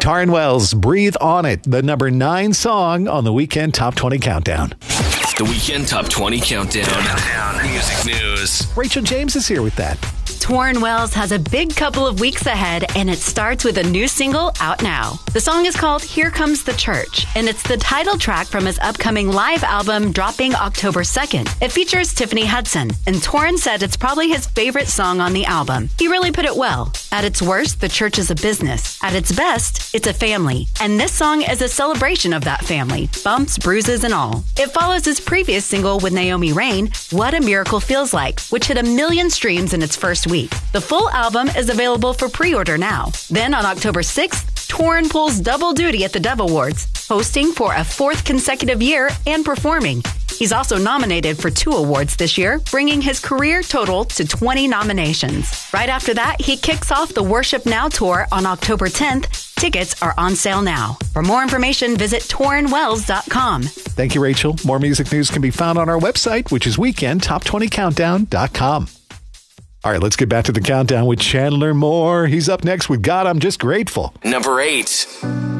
Taryn Wells, Breathe On It, the number 9 song on the Weekend Top 20 Countdown. The Weekend Top 20 Countdown. Music news. Rachel James is here with that. Taryn Wells has a big couple of weeks ahead, and it starts with a new single out now. The song is called Here Comes the Church, and it's the title track from his upcoming live album dropping October 2nd. It features Tiffany Hudson, and Taryn said it's probably his favorite song on the album. He really put it well. At its worst, the church is a business. At its best, it's a family. And this song is a celebration of that family, bumps, bruises, and all. It follows his previous single with Naomi Rain, What a Miracle Feels Like, which hit 1 million streams in its first week. The full album is available for pre-order now. Then on October 6th, Taryn pulls double duty at the Dove Awards, hosting for a 4th consecutive year and performing. He's also nominated for 2 awards this year, bringing his career total to 20 nominations. Right after that, he kicks off the Worship Now tour on October 10th. Tickets are on sale now. For more information, visit TarynWells.com. Thank you, Rachel. More music news can be found on our website, which is weekendtop20countdown.com. All right, let's get back to the countdown with Chandler Moore. He's up next with God, I'm Just Grateful. Number 8.